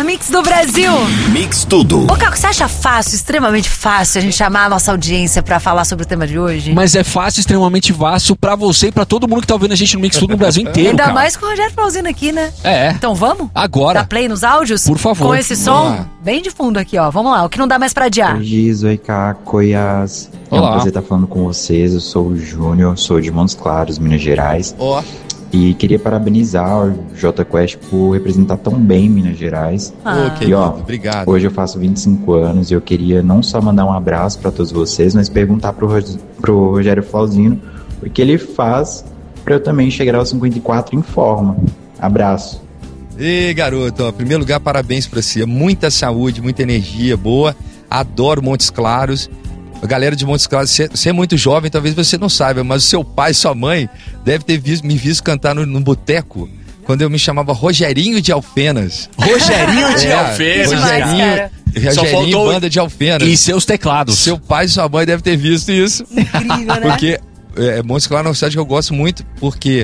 Mix do Brasil. Mix Tudo. Ô, Caco, você acha fácil, extremamente fácil, a gente chamar a nossa audiência pra falar sobre o tema de hoje? Mas é fácil, extremamente fácil pra você e pra todo mundo que tá ouvindo a gente no Mix Tudo no Brasil inteiro, Ainda cara. mais com o Rogério Flauzino aqui, né? É. Então vamos? Agora. Dá play nos áudios? Por favor. Com esse som bem de fundo aqui, ó. Vamos lá, o que não dá mais pra adiar. Oi, Giz, oi, Caco, oi, As. É Olá. um prazer estar falando com vocês. Eu sou o Júnior, sou de Montes Claros, Minas Gerais. Ó. E queria parabenizar o Jota Quest por representar tão bem Minas Gerais. Ô, querido, E ó, obrigado. hoje eu faço 25 anos e eu queria não só mandar um abraço para todos vocês, mas perguntar pro Rogério Flauzino o que ele faz para eu também chegar aos 54 em forma. Abraço. Ei, garoto, ó, em primeiro lugar, parabéns pra você. Muita saúde, muita energia boa. Adoro Montes Claros. A galera de Montes Claros, você é muito jovem, talvez você não saiba, mas o seu pai e sua mãe devem ter me visto cantar no boteco quando eu me chamava Rogerinho de Alfenas. Rogerinho de Alfenas. Rogerinho Banda de Alfenas. E seus teclados. Seu pai e sua mãe devem ter visto isso. Incrível, né? Porque Montes Claros é uma cidade que eu gosto muito, porque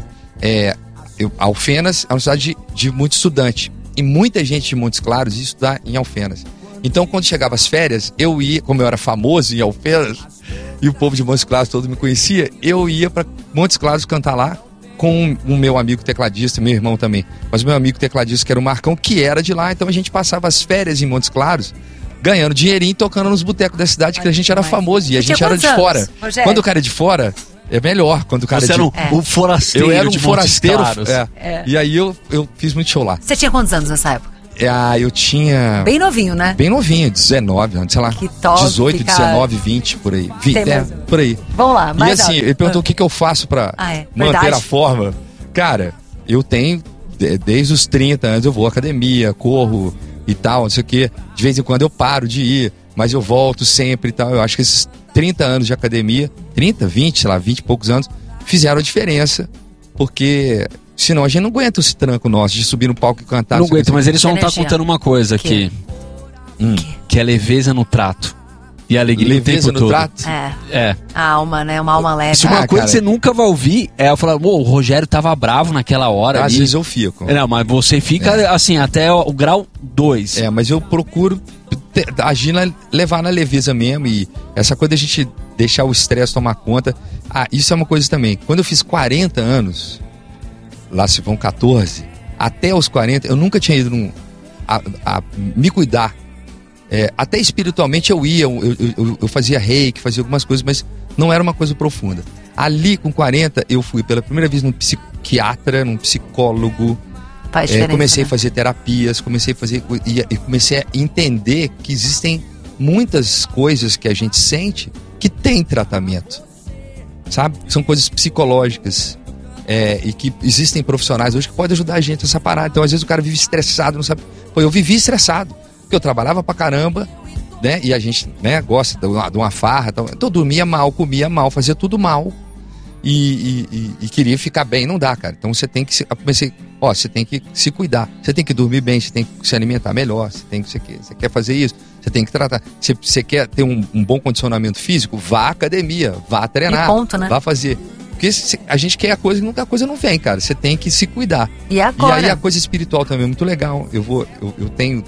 Alfenas é uma cidade de muito estudante. E muita gente de Montes Claros ia estudar em Alfenas. Então, quando chegava as férias, eu ia, como eu era famoso em Alfenas, e o povo de Montes Claros todo me conhecia, eu ia para Montes Claros cantar lá com o meu amigo tecladista, meu irmão também. Mas o meu amigo tecladista, que era o Marcão, que era de lá. Então a gente passava as férias em Montes Claros, ganhando dinheirinho e tocando nos botecos da cidade, que a gente era famoso e a gente era de fora. Rogério? Quando o cara é de fora, é melhor. Quando o cara Você é era de... um forasteiro. Eu era um de forasteiro. Montes Claros. E aí eu fiz muito show lá. Você tinha quantos anos nessa época? Eu tinha... Bem novinho, né? Bem novinho, 19 anos, sei lá. Que top, 18, cara. 19, 20, por aí. Por aí. Vamos lá, E mais assim, áudio. ele perguntou o que eu faço pra manter Verdade. a forma. Cara, eu tenho, desde os 30 anos, eu vou à academia, corro e tal, não sei o quê. De vez em quando eu paro de ir, mas eu volto sempre e tal. Eu acho que esses 30 anos de academia, 30, 20, sei lá, 20 e poucos anos, fizeram a diferença. Porque... senão a gente não aguenta esse tranco nosso de subir no palco e cantar. Não aguenta, mas ele só não tá Energia. contando uma coisa aqui. Que é leveza no trato. E alegria Leveza o tempo no todo. trato? É. A alma, né? Uma alma leve. Se uma coisa cara. que você nunca vai ouvir é eu falar, o Rogério tava bravo naquela hora Às ali. vezes eu fico. Não, mas você fica assim, até o grau 2. Mas eu procuro agir, levar na leveza mesmo. E essa coisa da gente deixar o estresse tomar conta. Isso é uma coisa também. Quando eu fiz 40 anos, lá se vão 14, até os 40, eu nunca tinha ido a me cuidar. Até espiritualmente eu ia, eu fazia reiki, fazia algumas coisas, mas não era uma coisa profunda. Ali com 40 eu fui pela primeira vez num psiquiatra, num psicólogo. Faz diferença, Comecei né? a fazer terapias, comecei a entender que existem muitas coisas que a gente sente que tem tratamento, sabe? São coisas psicológicas. E que existem profissionais hoje que podem ajudar a gente nessa parada. Então às vezes o cara vive estressado, não sabe. Pô, eu vivi estressado, porque eu trabalhava pra caramba, né? E a gente, né, gosta de uma farra, então eu dormia mal, comia mal, fazia tudo mal e queria ficar bem. Não dá, cara. Então você tem que você tem que se cuidar, você tem que dormir bem, você tem que se alimentar melhor, você quer fazer isso, você tem que tratar. Você quer ter um bom condicionamento físico, vá à academia, vá treinar, E ponto, né? vá fazer. Porque a gente quer a coisa e a coisa não vem, cara. Você tem que se cuidar. E agora? E aí a coisa espiritual também é muito legal. Eu tenho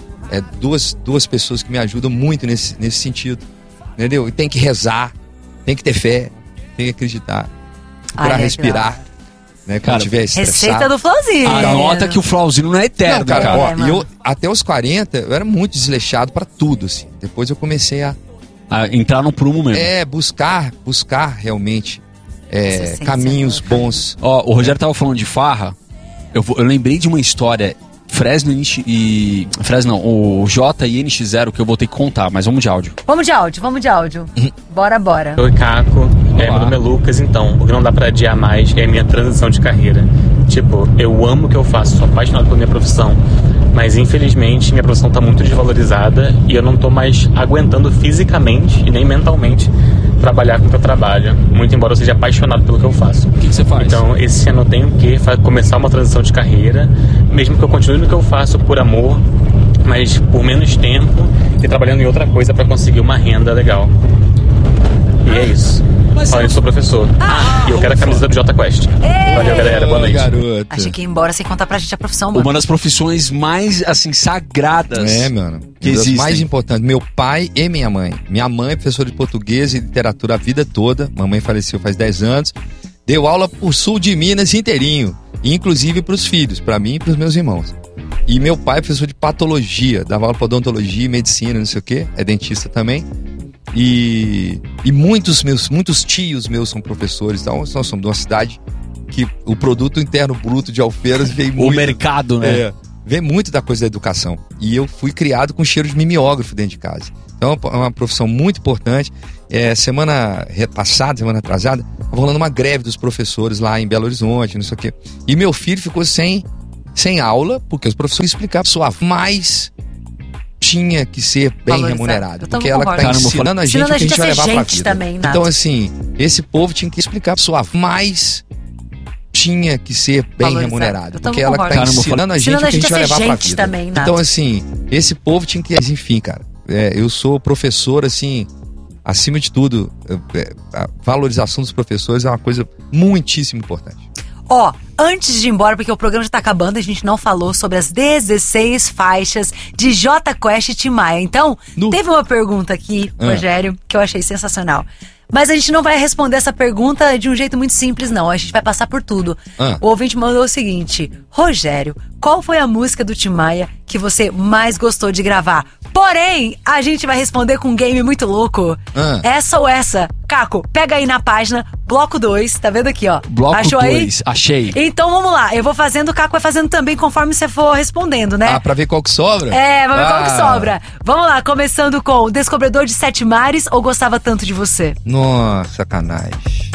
duas pessoas que me ajudam muito nesse sentido. Entendeu? E tem que rezar, tem que ter fé, tem que acreditar. Pra respirar. Né, quando estiver estressado. Receita do Flauzino. Anota que o Flauzino não é eterno, Não, cara. mano. Eu, até os 40, eu era muito desleixado pra tudo, assim. Depois eu comecei a entrar no prumo mesmo. buscar realmente Essa caminhos essência, bons. Ó, o Rogério tava falando de farra. Eu lembrei de uma história. O J e NX0 que eu vou ter que contar, mas vamos de áudio. Vamos de áudio. Bora. Oi, Caco. Meu nome é Lucas, então, o que não dá pra adiar mais é a minha transição de carreira. Tipo, eu amo o que eu faço, sou apaixonado pela minha profissão, mas infelizmente minha profissão tá muito desvalorizada e eu não tô mais aguentando fisicamente e nem mentalmente trabalhar com o que eu trabalho, muito embora eu seja apaixonado pelo que eu faço. O que você faz? Então, esse ano eu tenho que começar uma transição de carreira, mesmo que eu continue no que eu faço por amor, mas por menos tempo e trabalhando em outra coisa pra conseguir uma renda legal. E é isso. Olha, eu sou professor. E eu quero a camisa do Jota Quest. Valeu, galera. Boa noite. Garoto. Achei que ia embora sem contar pra gente a profissão, mano. Uma das profissões mais, assim, sagradas. Mano. Que Das existem. mais importantes. Meu pai e minha mãe. Minha mãe é professora de português e literatura a vida toda. Mamãe faleceu faz 10 anos. Deu aula pro sul de Minas inteirinho. Inclusive pros filhos, pra mim e pros meus irmãos. E meu pai é professor de patologia. Dava aula pra odontologia, medicina, não sei o quê. É dentista também. E muitos tios meus são professores. Então, nós somos de uma cidade que o produto interno bruto de Alfenas veio muito... O mercado, né? Vem muito da coisa da educação. E eu fui criado com cheiro de mimeógrafo dentro de casa. Então é uma profissão muito importante. Semana passada, semana atrasada, estava rolando uma greve dos professores lá em Belo Horizonte, não sei o quê. E meu filho ficou sem aula, porque os professores explicavam mas tinha que ser bem remunerado. Porque ela que está ensinando a gente o que a gente vai levar pra vida. Também, então, assim, esse povo tinha que explicar mas tinha que ser bem remunerado. Porque ela que tá ensinando a gente o que a gente vai levar pra vida. Também, então, assim, esse povo tinha que... Enfim, cara, eu sou professor, assim, acima de tudo, a valorização dos professores é uma coisa muitíssimo importante. Ó, antes de ir embora, porque o programa já tá acabando, a gente não falou sobre as 16 faixas de Jota Quest e Tim Maia. Então, teve uma pergunta aqui, Rogério, que eu achei sensacional. Mas a gente não vai responder essa pergunta de um jeito muito simples, não. A gente vai passar por tudo. O ouvinte mandou o seguinte: Rogério, qual foi a música do Tim Maia que você mais gostou de gravar? Porém, a gente vai responder com um game muito louco. Essa ou essa? Caco, pega aí na página, bloco 2, tá vendo aqui, ó? Bloco Achou 2, achei. Então vamos lá, eu vou fazendo, o Caco vai fazendo também conforme você for respondendo, né? Pra ver qual que sobra? Vamos ver qual que sobra. Vamos lá, começando com Descobridor de Sete Mares ou Gostava Tanto de Você? Nossa, sacanagem.